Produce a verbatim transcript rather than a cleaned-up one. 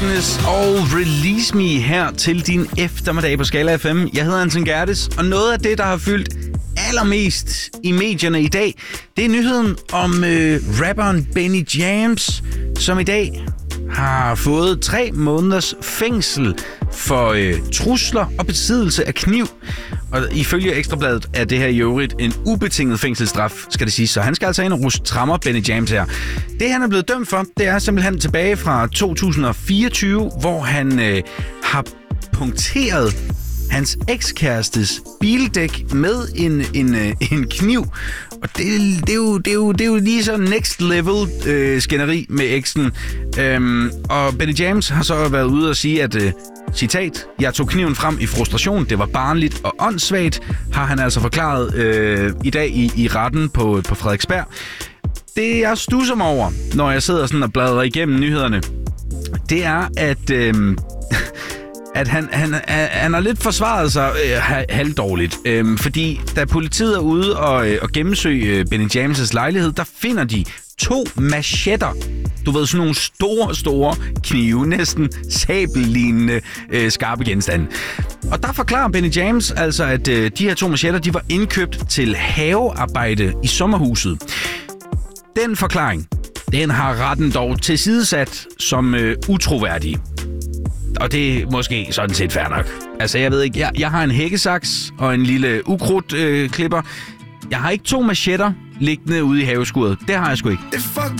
Darkness og Release Me her til din eftermiddag på Skala F M. Jeg hedder Anton Gerdes, og noget af det, der har fyldt allermest i medierne i dag, det er nyheden om øh, rapperen Benny James, som i dag har fået tre måneders fængsel for øh, trusler og besiddelse af kniv. Og ifølge Ekstrabladet er det her i øvrigt en ubetinget fængselsstraf, skal det sige. Så han skal altså ind og ruste trammer, Benny James her. Det, han er blevet dømt for, det er simpelthen tilbage fra to tusind og fireogtyve, hvor han øh, har punkteret hans ekskærestes bildæk med en, en, øh, en kniv. Og det, det, er jo, det, er jo, det er jo lige så next level øh, skænderi med eksen. Øhm, og Benny James har så været ude og sige, at øh, citat, jeg tog kniven frem i frustration, det var barnligt og åndssvagt, har han altså forklaret øh, i dag i, i retten på, på Frederiksberg. Det jeg stusser mig over, når jeg sidder sådan og bladrer igennem nyhederne, det er, at... Øh, at han, han, han har lidt forsvaret sig øh, halvdårligt. Øh, fordi da politiet er ude og, øh, og gennemsøge øh, Benny James' lejlighed, der finder de to machetter. Du ved, sådan nogle store, store knive, næsten sabellignende øh, skarpe genstande. Og der forklarer Benny James altså, at øh, de her to machetter, de var indkøbt til havearbejde i sommerhuset. Den forklaring, den har retten dog tilsidesat som øh, utroværdig. Og det er måske sådan set fair nok. Altså, jeg ved ikke, jeg, jeg har en hækkesaks og en lille ukrudtklipper. Øh, jeg har ikke to machetter liggende ude i haveskuret. Det har jeg sgu ikke.